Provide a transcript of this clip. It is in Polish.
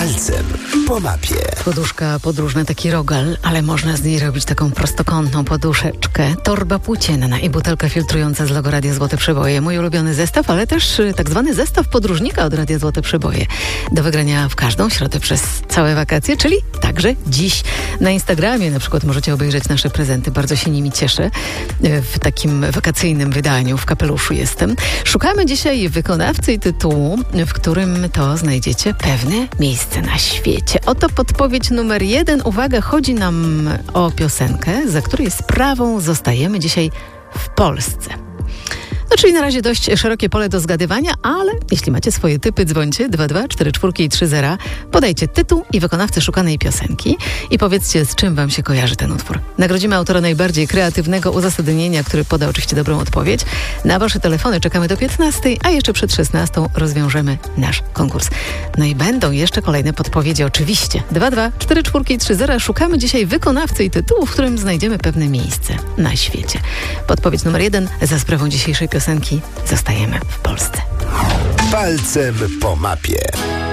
Palcem po mapie. Poduszka podróżna, taki rogal, ale można z niej robić taką prostokątną poduszeczkę. Torba płócienna i butelka filtrująca z logo Radia Złote Przeboje. Mój ulubiony zestaw, ale też tak zwany zestaw podróżnika od Radia Złote Przeboje. Do wygrania w każdą środę przez całe wakacje, czyli także dziś. Na Instagramie na przykład możecie obejrzeć nasze prezenty. Bardzo się nimi cieszę. W takim wakacyjnym wydaniu, w kapeluszu jestem. Szukamy dzisiaj wykonawcy i tytułu, w którym to znajdziecie pewne miejsce na świecie. Oto podpowiedź numer 1. Uwaga, chodzi nam o piosenkę, za której sprawą zostajemy dzisiaj w Polsce. No, czyli na razie dość szerokie pole do zgadywania, ale jeśli macie swoje typy, dzwońcie 22 44 i 30. Podajcie tytuł i wykonawcę szukanej piosenki i powiedzcie, z czym wam się kojarzy ten utwór. Nagrodzimy autora najbardziej kreatywnego uzasadnienia, który poda oczywiście dobrą odpowiedź. Na wasze telefony czekamy do 15, a jeszcze przed 16 rozwiążemy nasz konkurs. No i będą jeszcze kolejne podpowiedzi oczywiście. 22 44 i 30. Szukamy dzisiaj wykonawcy i tytułu, w którym znajdziemy pewne miejsce na świecie. Podpowiedź numer 1 za sprawą dzisiejszej piosenki. Zostajemy w Polsce. Palcem po mapie.